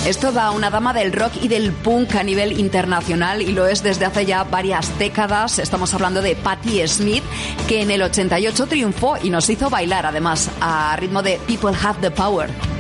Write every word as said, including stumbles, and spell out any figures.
Es toda una dama del rock y del punk a nivel internacional y lo es desde hace ya varias décadas. Estamos hablando de Patti Smith, que en el ochenta y ocho triunfó y nos hizo bailar además a ritmo de People Have the Power.